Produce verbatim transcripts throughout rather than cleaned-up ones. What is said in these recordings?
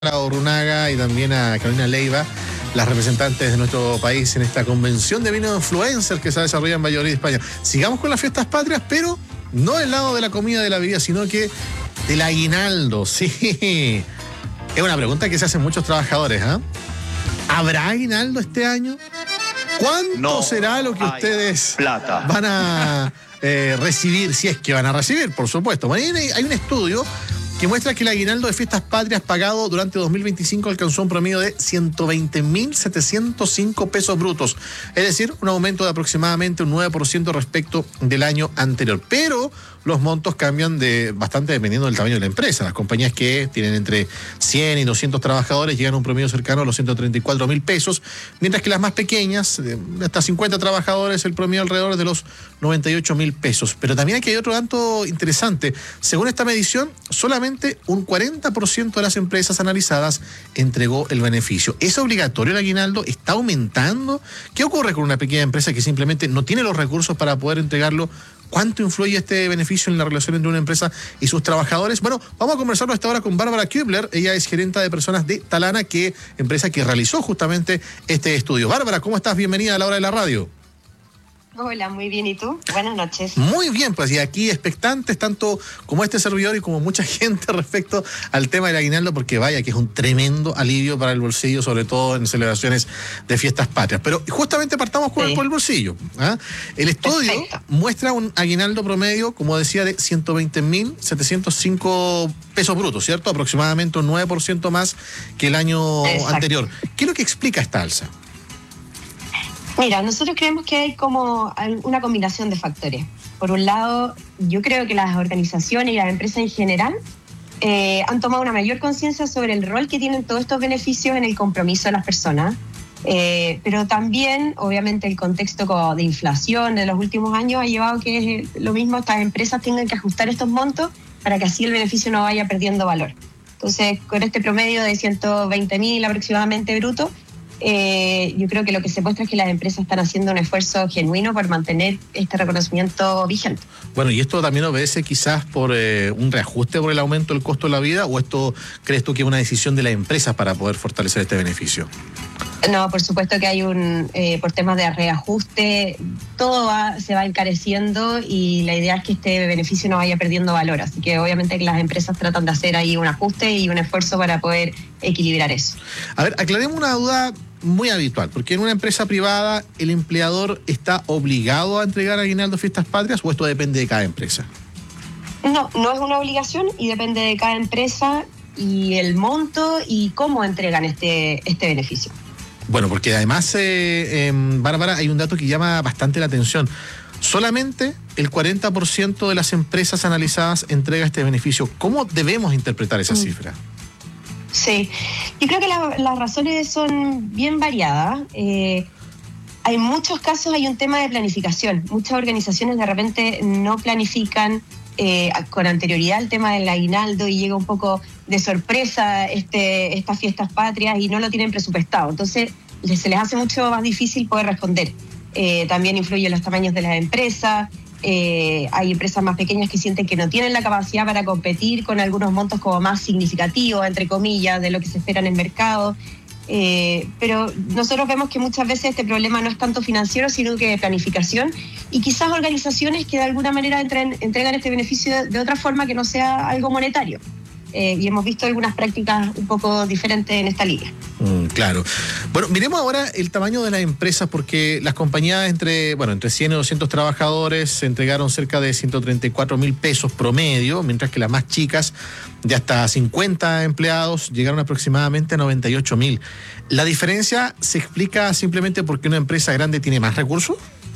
A Urrunaga y también a Carolina Leiva, las representantes de nuestro país en esta convención de vino influencer que se desarrolla en Valladolid, España. Sigamos con las fiestas patrias, pero no del lado de la comida de la bebida, sino que del aguinaldo. Sí, es una pregunta que se hacen muchos trabajadores. ¿eh? ¿Habrá aguinaldo este año? ¿Cuánto no será lo que ustedes plata. van a eh, recibir, si es que van a recibir, por supuesto? Bueno, hay, hay un estudio que muestra que el aguinaldo de fiestas patrias pagado durante dos mil veinticinco alcanzó un promedio de ciento veinte mil setecientos cinco pesos brutos, es decir, un aumento de aproximadamente un nueve por ciento respecto del año anterior. Pero los montos cambian de bastante dependiendo del tamaño de la empresa. Las compañías que tienen entre cien y doscientos trabajadores llegan a un promedio cercano a los ciento treinta y cuatro mil pesos, mientras que las más pequeñas, de hasta cincuenta trabajadores, el promedio alrededor de los noventa y ocho mil pesos. Pero también aquí hay otro dato interesante. Según esta medición, solamente un cuarenta por ciento de las empresas analizadas entregó el beneficio. ¿Es obligatorio el aguinaldo? ¿Está aumentando? ¿Qué ocurre con una pequeña empresa que simplemente no tiene los recursos para poder entregarlo? ¿Cuánto influye este beneficio en la relación entre una empresa y sus trabajadores? Bueno, vamos a conversarlo a esta hora con Bárbara Kübler. Ella es gerenta de personas de Talana, que empresa que realizó justamente este estudio. Bárbara, ¿cómo estás? Bienvenida a la hora de la radio. Hola, muy bien. ¿Y tú? Buenas noches. Muy bien, pues y aquí expectantes, tanto como este servidor y como mucha gente respecto al tema del aguinaldo, porque vaya que es un tremendo alivio para el bolsillo, sobre todo en celebraciones de fiestas patrias. Pero justamente partamos con, sí. por el bolsillo. ¿ah? El estudio Perfecto. muestra un aguinaldo promedio, como decía, de ciento veinte mil setecientos cinco pesos brutos, ¿cierto? Aproximadamente un nueve por ciento más que el año Exacto. anterior. ¿Qué es lo que explica esta alza? Mira, nosotros creemos que hay como una combinación de factores. Por un lado, yo creo que las organizaciones y las empresas en general eh, han tomado una mayor conciencia sobre el rol que tienen todos estos beneficios en el compromiso de las personas. Eh, pero también, obviamente, el contexto como de inflación de los últimos años ha llevado a que lo mismo estas empresas tengan que ajustar estos montos para que así el beneficio no vaya perdiendo valor. Entonces, con este promedio de ciento veinte mil aproximadamente bruto, Eh, yo creo que lo que se muestra es que las empresas están haciendo un esfuerzo genuino por mantener este reconocimiento vigente. Bueno, ¿y esto también obedece quizás por eh, un reajuste por el aumento del costo de la vida, o esto crees tú que es una decisión de las empresas para poder fortalecer este beneficio? No, por supuesto que hay un, eh, por temas de reajuste, todo va, se va encareciendo y la idea es que este beneficio no vaya perdiendo valor. Así que obviamente que las empresas tratan de hacer ahí un ajuste y un esfuerzo para poder equilibrar eso. A ver, aclaremos una duda muy habitual, porque en una empresa privada el empleador está obligado a entregar aguinaldo fiestas patrias, o esto depende de cada empresa. No, no es una obligación y depende de cada empresa y el monto y cómo entregan este, este beneficio. Bueno, porque además, eh, eh, Bárbara, hay un dato que llama bastante la atención. Solamente el cuarenta por ciento de las empresas analizadas entrega este beneficio. ¿Cómo debemos interpretar esa mm. cifra? Sí, yo creo que la, las razones son bien variadas. Eh, hay muchos casos, hay un tema de planificación. Muchas organizaciones de repente no planifican eh, con anterioridad el tema del aguinaldo y llega un poco de sorpresa este, estas fiestas patrias y no lo tienen presupuestado. Entonces se les hace mucho más difícil poder responder. Eh, también influyen los tamaños de las empresas. Eh, hay empresas más pequeñas que sienten que no tienen la capacidad para competir con algunos montos como más significativos, entre comillas, de lo que se espera en el mercado. Eh, pero nosotros vemos que muchas veces este problema no es tanto financiero, sino que de planificación, y quizás organizaciones que de alguna manera entren, entregan este beneficio de, de otra forma que no sea algo monetario. Eh, y hemos visto algunas prácticas un poco diferentes en esta línea. Mm, claro. Bueno, miremos ahora el tamaño de las empresas, porque las compañías entre, bueno, entre cien y doscientos trabajadores se entregaron cerca de ciento treinta y cuatro mil pesos promedio, mientras que las más chicas, de hasta cincuenta empleados, llegaron aproximadamente a noventa y ocho mil. ¿La diferencia se explica simplemente porque una empresa grande tiene más recursos?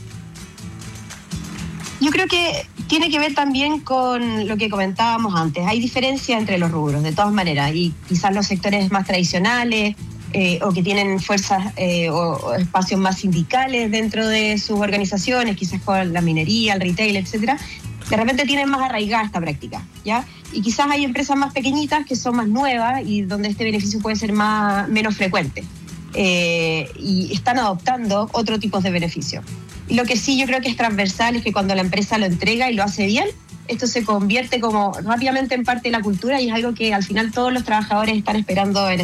Yo creo que tiene que ver también con lo que comentábamos antes. Hay diferencia entre los rubros, de todas maneras, y quizás los sectores más tradicionales eh, o que tienen fuerzas eh, o, o espacios más sindicales dentro de sus organizaciones, quizás con la minería, el retail, etcétera, de repente tienen más arraigada esta práctica, ¿ya? Y quizás hay empresas más pequeñitas que son más nuevas y donde este beneficio puede ser más, menos frecuente. Eh, y están adoptando otro tipo de beneficios. Y lo que sí yo creo que es transversal es que cuando la empresa lo entrega y lo hace bien, esto se convierte como rápidamente en parte de la cultura y es algo que al final todos los trabajadores están esperando en